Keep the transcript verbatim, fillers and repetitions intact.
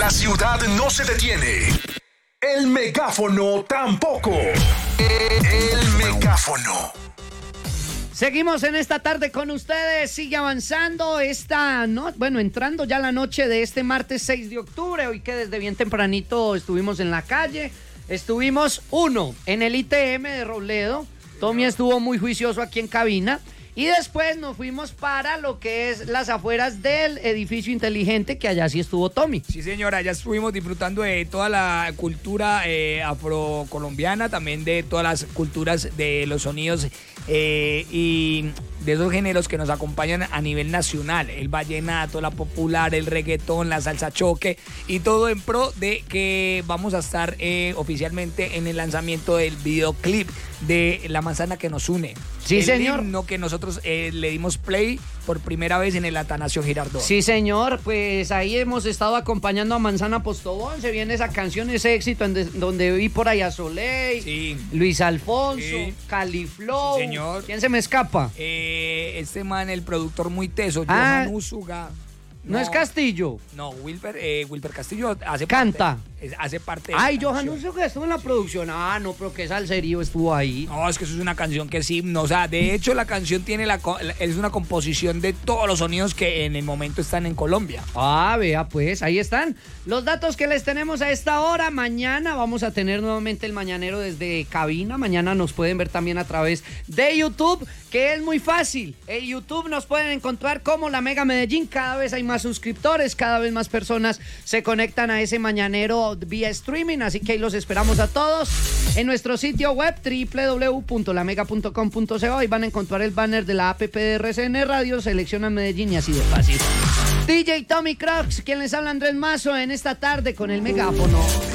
La ciudad no se detiene. El megáfono tampoco. El megáfono. Seguimos en esta tarde con ustedes, sigue avanzando esta, no, bueno, entrando ya la noche de este martes seis de octubre, hoy que desde bien tempranito estuvimos en la calle, estuvimos uno en el I T M de Robledo, Tommy estuvo muy juicioso aquí en cabina, y después nos fuimos para lo que es las afueras del edificio inteligente, que allá sí estuvo Tommy. Sí, señora, allá estuvimos disfrutando de toda la cultura eh, afrocolombiana, también de todas las culturas de los sonidos eh, y de esos géneros que nos acompañan a nivel nacional, el vallenato, la popular, el reggaetón, la salsa choque y todo en pro de que vamos a estar eh, oficialmente en el lanzamiento del videoclip de La Manzana que nos une. Sí, el señor. himno que nosotros eh, le dimos play por primera vez en el Atanasio Girardot. Sí, señor, pues ahí hemos estado acompañando a Manzana Postobón, se viene esa canción, ese éxito en de, donde vi por ahí a Soleil, sí. Luis Alfonso, sí. Califlow, sí, señor. ¿Quién se me escapa? Eh, este man, el productor muy teso, Ah, Johan Úsuga. ¿No, no es Castillo? No, Wilper, eh, Wilper Castillo hace Canta. parte. Es, hace parte de Ay, la Johan canción. Úsuga estuvo en la producción. Ah, no, pero que salserío estuvo ahí. No, es que eso es una canción que sí, no, o sea, de hecho la canción tiene la, es una composición de todos los sonidos que en el momento están en Colombia. Ah, vea pues, ahí están los datos que les tenemos a esta hora. Mañana vamos a tener nuevamente el Mañanero desde cabina. Mañana nos pueden ver también a través de YouTube, que es muy fácil. En YouTube nos pueden encontrar como La Mega Medellín. Cada vez hay más suscriptores, cada vez más personas se conectan a ese Mañanero vía streaming, así que ahí los esperamos a todos en nuestro sitio web doble u doble u doble u punto la mega punto com punto co. Ahí van a encontrar el banner de la app de R C N Radio, seleccionan Medellín y así de fácil. D J Tommy Crocs, quien les habla, Andrés Mazo, en esta tarde con el megáfono.